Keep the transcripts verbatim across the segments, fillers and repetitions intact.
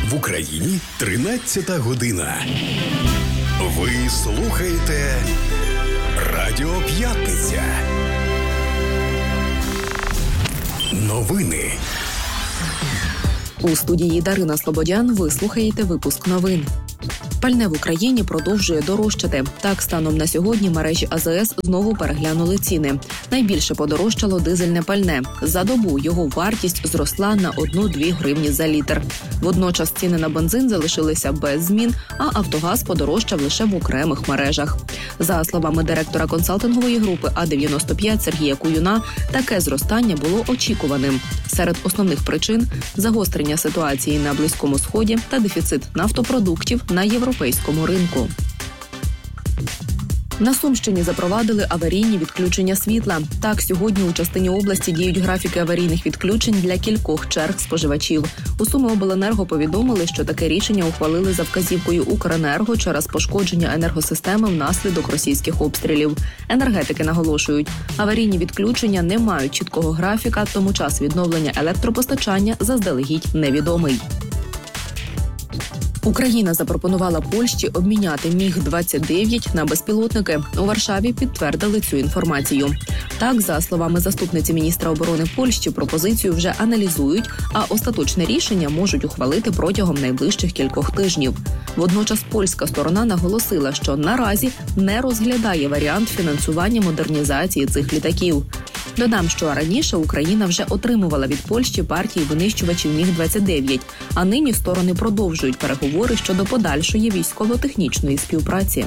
В Україні тринадцята година. Ви слухаєте Радіо П'ятниця. Новини. У студії Дарина Слободян ви слухаєте випуск новин. Пальне в Україні продовжує дорожчати. Так, станом на сьогодні мережі А Зе Ес знову переглянули ціни. Найбільше подорожчало дизельне пальне. За добу його вартість зросла на одну-дві гривні за літр. Водночас ціни на бензин залишилися без змін, а «Автогаз» подорожчав лише в окремих мережах. За словами директора консалтингової групи А дев'яносто п'ять Сергія Куюна, таке зростання було очікуваним. Серед основних причин – загострення ситуації на Близькому Сході та дефіцит нафтопродуктів на європейському ринку. На Сумщині запровадили аварійні відключення світла. Так, сьогодні у частині області діють графіки аварійних відключень для кількох черг споживачів. У Сумиобленерго повідомили, що таке рішення ухвалили за вказівкою Укренерго через пошкодження енергосистеми внаслідок російських обстрілів. Енергетики наголошують, аварійні відключення не мають чіткого графіка, тому час відновлення електропостачання заздалегідь невідомий. Україна запропонувала Польщі обміняти Міг двадцять дев'ять на безпілотники. У Варшаві підтвердили цю інформацію. Так, за словами заступниці міністра оборони Польщі, пропозицію вже аналізують, а остаточне рішення можуть ухвалити протягом найближчих кількох тижнів. Водночас польська сторона наголосила, що наразі не розглядає варіант фінансування модернізації цих літаків. Додам, що раніше Україна вже отримувала від Польщі партії винищувачів Міг двадцять дев'ять, а нині сторони продовжують переговори щодо подальшої військово-технічної співпраці.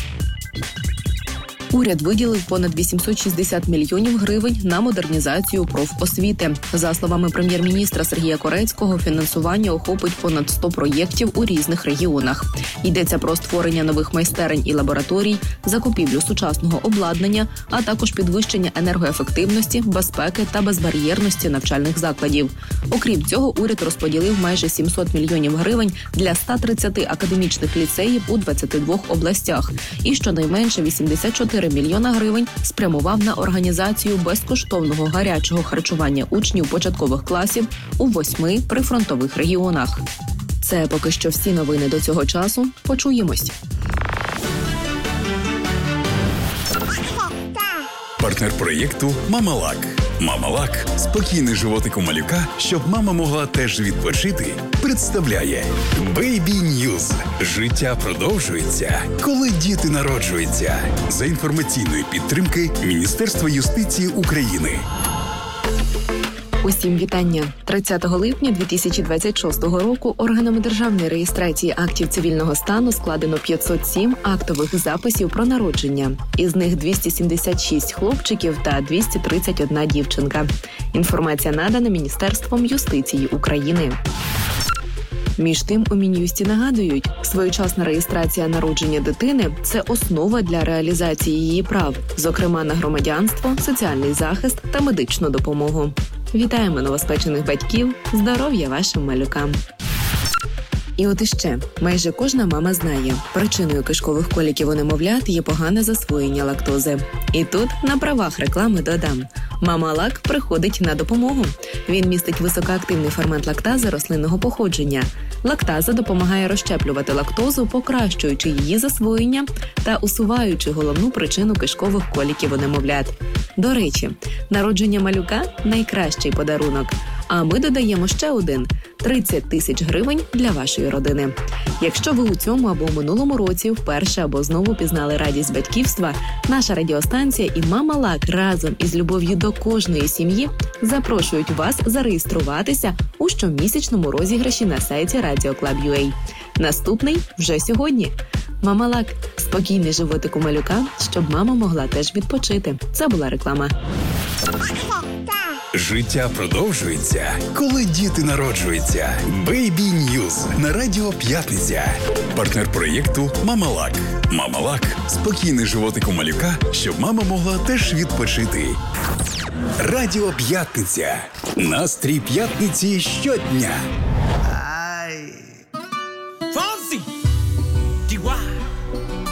Уряд виділив понад вісімсот шістдесят мільйонів гривень на модернізацію профосвіти. За словами прем'єр-міністра Сергія Корецького, фінансування охопить понад сто проєктів у різних регіонах. Йдеться про створення нових майстерень і лабораторій, закупівлю сучасного обладнання, а також підвищення енергоефективності, безпеки та безбар'єрності навчальних закладів. Окрім цього, уряд розподілив майже сімсот мільйонів гривень для ста тридцяти академічних ліцеїв у двадцяти двох областях і щонайменше вісімдесят чотири мільйона гривень спрямував на організацію безкоштовного гарячого харчування учнів початкових класів у восьми прифронтових регіонах. Це поки що всі новини до цього часу. Почуємось. Партнер проєкту «Мамалак». «Мамалак» – спокійний животик у малюка, щоб мама могла теж відпочити, представляє Baby News. Життя продовжується, коли діти народжуються. За інформаційної підтримки Міністерства юстиції України. Усім вітання. тридцятого липня дві тисячі двадцять шостого року органами державної реєстрації актів цивільного стану складено п'ятсот сім актових записів про народження. Із них двісті сімдесят шість хлопчиків та двісті тридцять одна дівчинка. Інформація надана Міністерством юстиції України. Між тим, у Мін'юсті нагадують, своєчасна реєстрація народження дитини – це основа для реалізації її прав, зокрема на громадянство, соціальний захист та медичну допомогу. Вітаємо новоспечених батьків, здоров'я вашим малюкам! І от іще, майже кожна мама знає, причиною кишкових коліків у немовлят є погане засвоєння лактози. І тут на правах реклами додам. Мамалак приходить на допомогу. Він містить високоактивний фермент лактази рослинного походження. Лактаза допомагає розщеплювати лактозу, покращуючи її засвоєння та усуваючи головну причину кишкових коліків у немовлят. До речі, народження малюка – найкращий подарунок. А ми додаємо ще один – тридцять тисяч гривень для вашої родини. Якщо ви у цьому або в минулому році вперше або знову пізнали радість батьківства, наша радіостанція і Мамалак разом із любов'ю до кожної сім'ї запрошують вас зареєструватися у щомісячному розіграші на сайті радіо клаб крапка ю а. Наступний вже сьогодні. Мамалак – спокійний животик у малюка, щоб мама могла теж відпочити. Це була реклама. Життя продовжується, коли діти народжуються. Baby News на Радіо П'ятниця. Партнер проєкту «Мамалак». «Мамалак» – спокійний животик у малюка, щоб мама могла теж відпочити. Радіо П'ятниця. Настрій п'ятниці щодня.